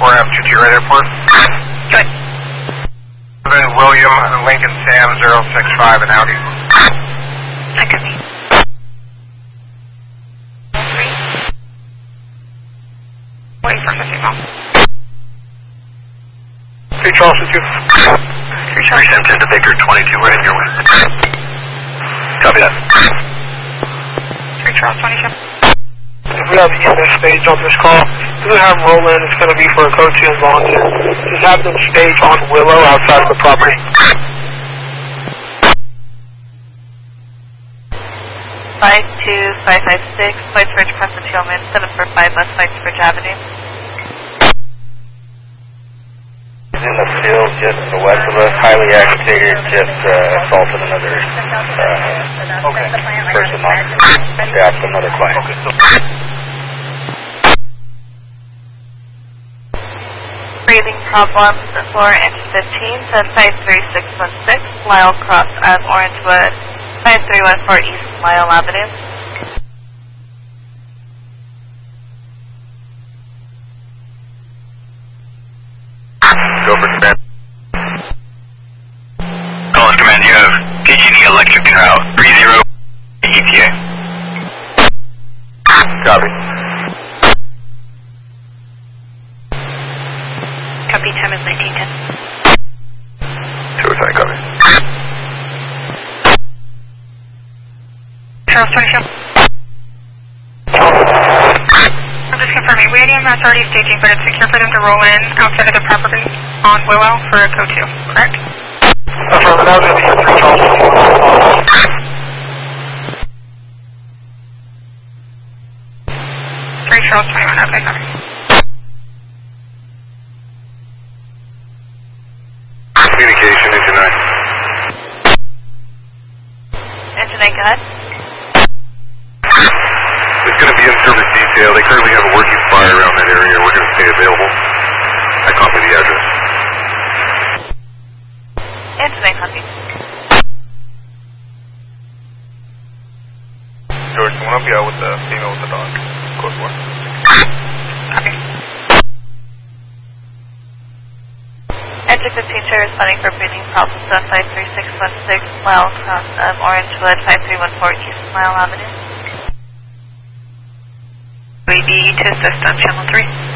F2T right airport. Good. William, Lincoln Sam 065 and Audi. That could be. 3. Wait for 50 miles. 3 Charleston 2. 3 Charleston to Baker 22, we're in your way. Copy that. 3 Charles 27. We have EMS stage on this call. We're going to have them roll in. It's going to be for a code 2 and volunteer. Just have them stage on Willow outside of the property. 52556, flights for Crescent Hillman, 745 bus flights for Avenue. In the field, just to the west of us, highly agitated, just assaulted another person on staff, another client. Breathing problems for engine 15 to 53616, Lyle Cross of Orangewood, 5314 East Lyle Avenue. Go for command. Collins command, you have PG&E electric en route, 30 ETA. Copy. Copy, time is 1910. Suicide, copy. Charles 22. I'm just confirming, we had EMS already staging, but it's secure for them to roll in outside of the property on Willow for a code 2, correct? Affirmative, that was going to be 3 Charleston 2. 3 Charles 21, okay, copy. Communication, engine 9. Engine 8, go ahead. It's going to be in service detail. They currently have a working fire around that area. We're going to stay available. I copy the address. Engine 8, copy. George, can one up you out with the female with the dog? Code 4. Copy. Engine 15 is responding for breathing problems on 53616, Lyle Cross of Orangewood, 5314 East Lyle Avenue. UAV to assist on channel 3.